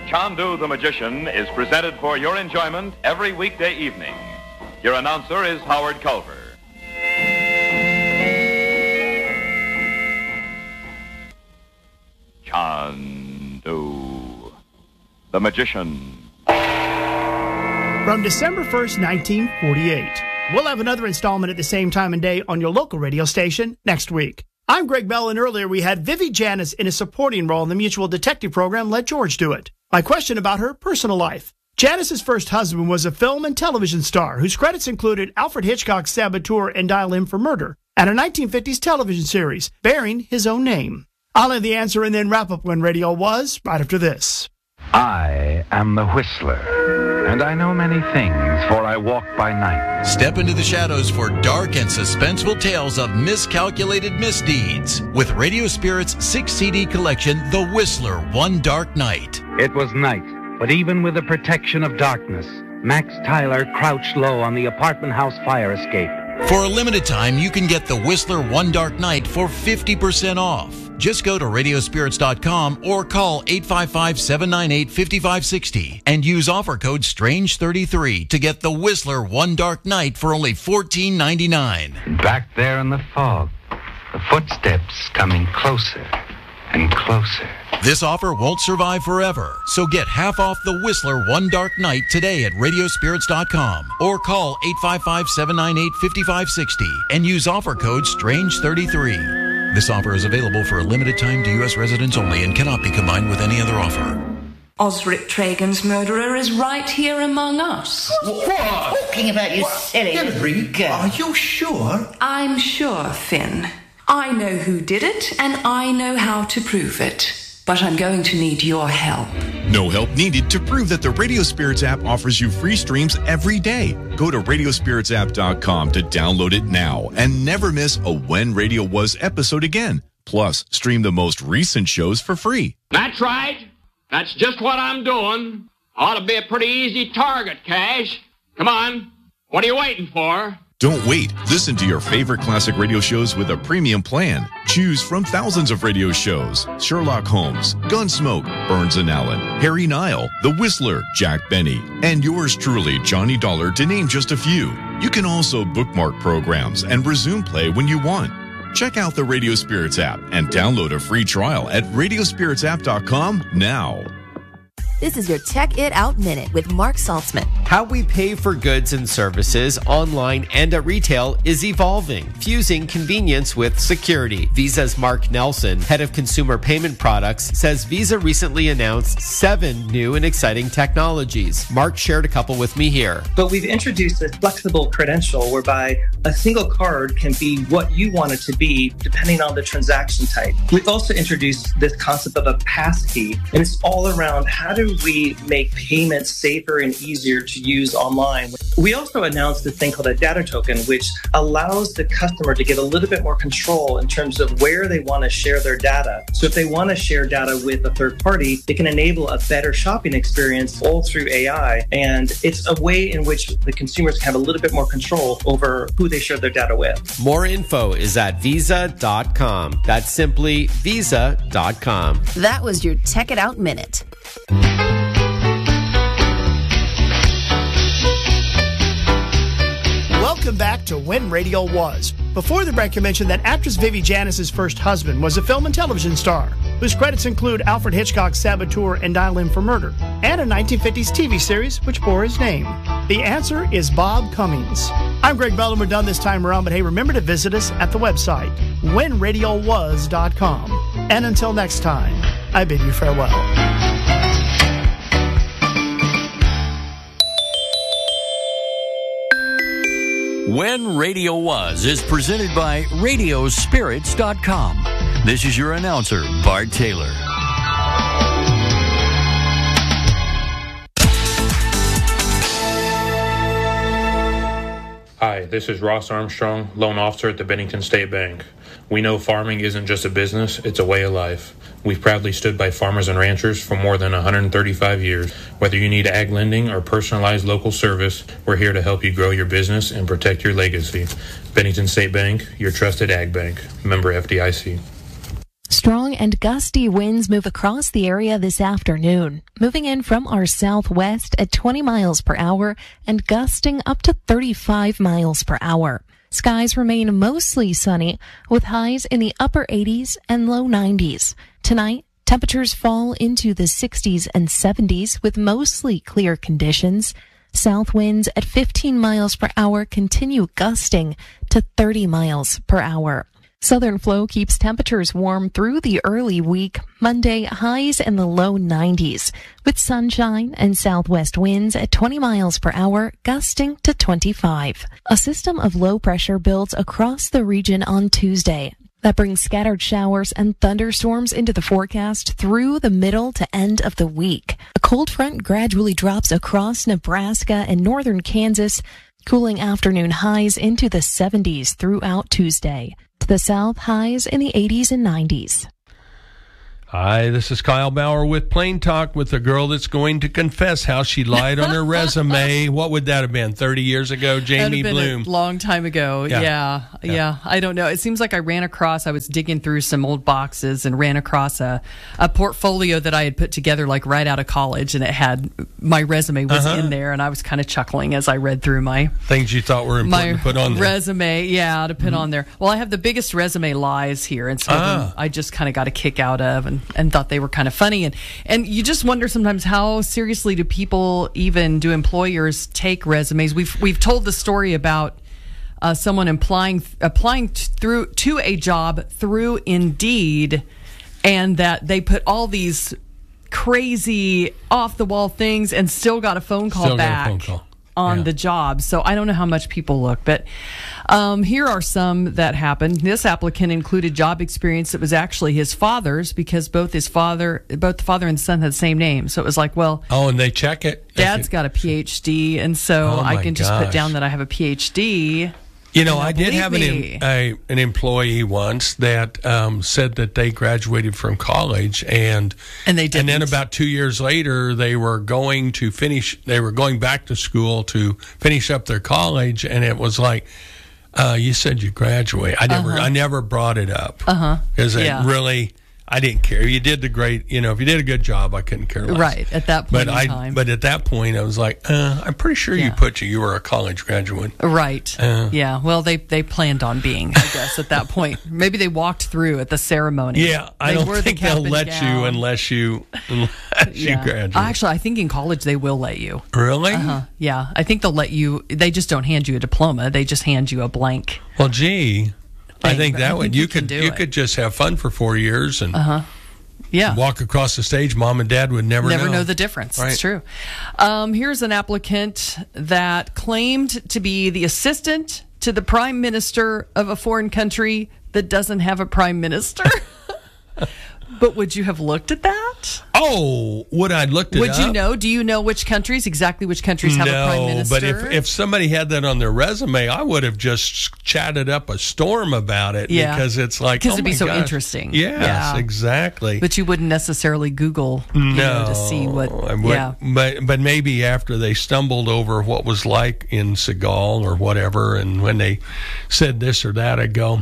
Chandu the Magician is presented for your enjoyment every weekday evening. Your announcer is Howard Culver. Chandu the Magician. From December 1st, 1948. We'll have another installment at the same time and day on your local radio station next week. I'm Greg Bell, and earlier we had Vivi Janis in a supporting role in the Mutual Detective program Let George Do It. My question about her personal life. Janis's first husband was a film and television star whose credits included Alfred Hitchcock's Saboteur and Dial M for Murder, and a 1950s television series bearing his own name. I'll have the answer and then wrap up When Radio Was right after this. I am the Whistler, and I know many things, for I walk by night. Step into the shadows for dark and suspenseful tales of miscalculated misdeeds with Radio Spirit's 6-CD collection, The Whistler, One Dark Night. It was night, but even with the protection of darkness, Max Tyler crouched low on the apartment house fire escape. For a limited time, you can get The Whistler, One Dark Night for 50% off. Just go to radiospirits.com or call 855-798-5560 and use offer code STRANGE33 to get The Whistler One Dark Night for only $14.99. Back there in the fog, the footsteps coming closer and closer. This offer won't survive forever, so get half off The Whistler One Dark Night today at radiospirits.com or call 855-798-5560 and use offer code STRANGE33. This offer is available for a limited time to U.S. residents only and cannot be combined with any other offer. Osric Tragan's murderer is right here among us. What? Talking about you silly girl. Are you sure? I'm sure, Finn. I know who did it, and I know how to prove it. But I'm going to need your help. No help needed to prove that the Radio Spirits app offers you free streams every day. Go to radiospiritsapp.com to download it now and never miss a When Radio Was episode again. Plus, stream the most recent shows for free. That's right. That's just what I'm doing. Ought to be a pretty easy target, Cash. Come on. What are you waiting for? Don't wait. Listen to your favorite classic radio shows with a premium plan. Choose from thousands of radio shows: Sherlock Holmes, Gunsmoke, Burns and Allen, Harry Nile, The Whistler, Jack Benny, and yours truly, Johnny Dollar, to name just a few. You can also bookmark programs and resume play when you want. Check out the Radio Spirits app and download a free trial at radiospiritsapp.com now. This is your Check It Out Minute with Mark Saltzman. How we pay for goods and services online and at retail is evolving, fusing convenience with security. Visa's Mark Nelson, head of consumer payment products, says Visa recently announced 7 new and exciting technologies. Mark shared a couple with me here. But we've introduced a flexible credential whereby a single card can be what you want it to be depending on the transaction type. We've also introduced this concept of a passkey, and it's all around how do we make payments safer and easier to use online. We also announced this thing called a data token, which allows the customer to get a little bit more control in terms of where they want to share their data. So if they want to share data with a third party, they can enable a better shopping experience all through AI. And it's a way in which the consumers can have a little bit more control over who they share their data with. More info is at visa.com. That's simply visa.com. That was your Check It Out Minute. Welcome back to When Radio Was. Before the break, I mentioned that actress Vivi Janis's first husband was a film and television star, whose credits include Alfred Hitchcock's Saboteur and Dial M for Murder, and a 1950s TV series which bore his name. The answer is Bob Cummings. I'm Greg Bell, and we're done this time around, but hey, remember to visit us at the website, whenradiowas.com. And until next time, I bid you farewell. When Radio Was is presented by Radiospirits.com. This is your announcer, Bart Taylor. Hi, this is Ross Armstrong, loan officer at the Bennington State Bank. We know farming isn't just a business, it's a way of life. We've proudly stood by farmers and ranchers for more than 135 years. Whether you need ag lending or personalized local service, we're here to help you grow your business and protect your legacy. Bennington State Bank, your trusted ag bank. Member FDIC. Strong and gusty winds move across the area this afternoon, moving in from our southwest at 20 miles per hour and gusting up to 35 miles per hour. Skies remain mostly sunny with highs in the upper 80s and low 90s. Tonight, temperatures fall into the 60s and 70s with mostly clear conditions. South winds at 15 miles per hour continue gusting to 30 miles per hour. Southern flow keeps temperatures warm through the early week. Monday, highs in the low 90s, with sunshine and southwest winds at 20 miles per hour, gusting to 25. A system of low pressure builds across the region on Tuesday. That brings scattered showers and thunderstorms into the forecast through the middle to end of the week. A cold front gradually drops across Nebraska and northern Kansas, cooling afternoon highs into the 70s throughout Tuesday. To the south, highs in the 80s and 90s. Hi, this is Kyle Bauer with Plain Talk with a girl that's going to confess how she lied on her resume. What would that have been, 30 years ago? Jamie Bloom. Bloom. A long time ago. Yeah. I don't know. It seems like I was digging through some old boxes and ran across a portfolio that I had put together like right out of college, and it had my resume was in there, and I was kind of chuckling as I read through my things you thought were important to put on there. Resume, to put on there. Well, I have the biggest resume lies here, and so I just kind of got a kick out of and thought they were kind of funny. And you just wonder sometimes how seriously do employers take resumes. We've told the story about someone applying to a job through Indeed, and that they put all these crazy off the wall things and still got a phone call back on the job. So I don't know how much people look, but here are some that happened. This applicant included job experience that was actually his father's, because both the father and the son had the same name. So it was like, well, and they check it. Dad's got a PhD, and so I can just put down that I have a PhD. You know, I did have an employee once that said that they graduated from college, and they didn't. And then about 2 years later, they were going back to school to finish up their college, and it was like, you said you graduated. I never brought it up because I didn't care. You did if you did a good job, I couldn't care less. Right, at that point in time. But at that point, I was like, I'm pretty sure you were a college graduate. Right. Well, they planned on being, I guess, at that point. Maybe they walked through at the ceremony. Yeah, I don't think they'll let you unless you graduate. Actually, I think in college they will let you. Really? Yeah, I think they'll let you. They just don't hand you a diploma. They just hand you a blank. Well, gee. I think that would you could just have fun for 4 years and walk across the stage. Mom and Dad would never know the difference. Right. It's true. Here's an applicant that claimed to be the assistant to the prime minister of a foreign country that doesn't have a prime minister. But would you have looked at that? Oh, would I looked it up? Would you know? Do you know exactly which countries have a prime minister? No, but if somebody had that on their resume, I would have just chatted up a storm about it because it's like, it'd be so interesting. Yes, exactly. But you wouldn't necessarily Google to see what. But maybe after they stumbled over what was like in Seagal or whatever, and when they said this or that, I'd go,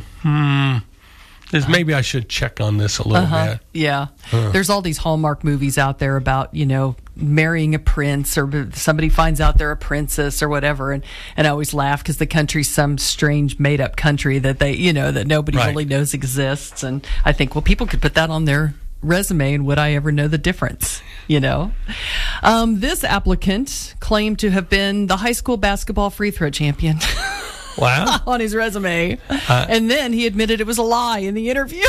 maybe I should check on this a little bit. Yeah. There's all these Hallmark movies out there about, marrying a prince, or somebody finds out they're a princess or whatever. And I always laugh because the country's some strange made up country that that nobody really knows exists. And I think, well, people could put that on their resume, and would I ever know the difference? This applicant claimed to have been the high school basketball free throw champion. Wow. On his resume. And then he admitted it was a lie in the interview.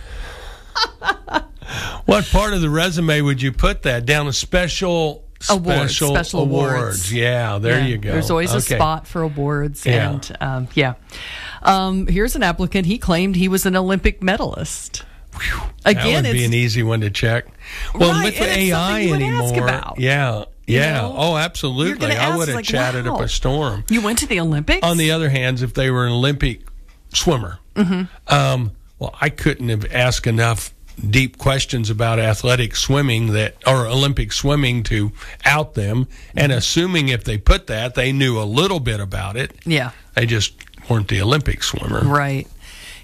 What part of the resume would you put that? Down a special awards. Yeah, there you go. There's always a spot for awards. And here's an applicant. He claimed he was an Olympic medalist. Again, that would be an easy one to check. Well, with AI anymore. Yeah. Oh, absolutely. I would have chatted up a storm. You went to the Olympics? On the other hand, if they were an Olympic swimmer, I couldn't have asked enough deep questions about athletic swimming or Olympic swimming to out them. And assuming if they put that, they knew a little bit about it. Yeah. They just weren't the Olympic swimmer. Right.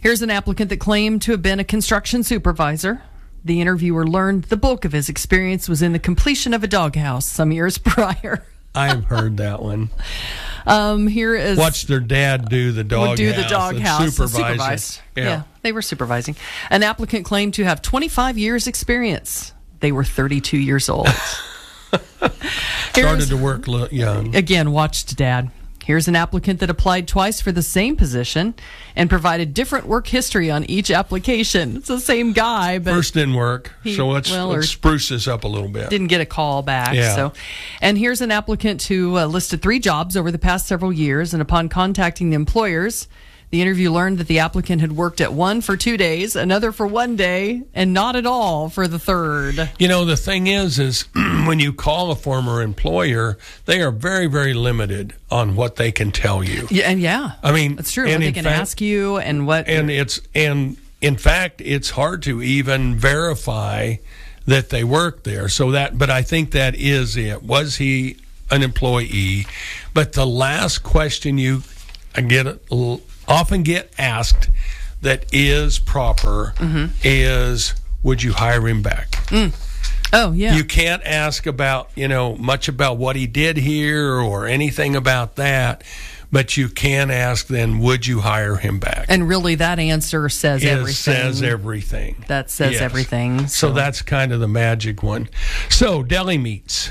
Here's an applicant that claimed to have been a construction supervisor. The interviewer learned the bulk of his experience was in the completion of a doghouse some years prior. I've heard that one. Here is watch their dad do the doghouse. Supervise. Yeah, they were supervising. An applicant claimed to have 25 years experience. They were 32 years old. Started to work young. Again, watched dad. Here's an applicant that applied twice for the same position and provided different work history on each application. It's the same guy, but first didn't work. So let's spruce this up a little bit. Didn't get a call back. Yeah. So, and here's an applicant who listed 3 jobs over the past several years, and upon contacting the employers, the interview learned that the applicant had worked at one for 2 days, another for 1 day, and not at all for the third. You know, the thing is when you call a former employer, they are very, very limited on what they can tell you. Yeah. I mean, that's true. What they can ask you and what. And in fact, it's hard to even verify that they work there. But I think that is it. Was he an employee? But the last question you often get asked that is proper is, would you hire him back? Oh, yeah. You can't ask about, much about what he did here or anything about that, but you can ask then, would you hire him back? And really that answer says everything. Says everything. That says everything. So that's kind of the magic one. So deli meats.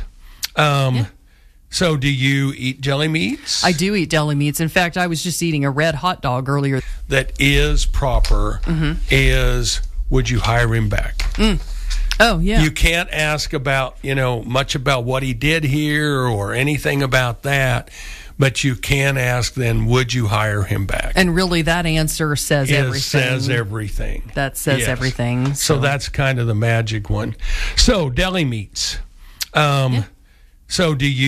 So do you eat deli meats? I do eat deli meats. In fact, I was just eating a red hot dog earlier. That is proper is, would you hire him back? Oh, yeah. You can't ask about, much about what he did here or anything about that, but you can ask then, would you hire him back? And really that answer says everything. Says everything. That says everything. So that's kind of the magic one. So deli meats. So do you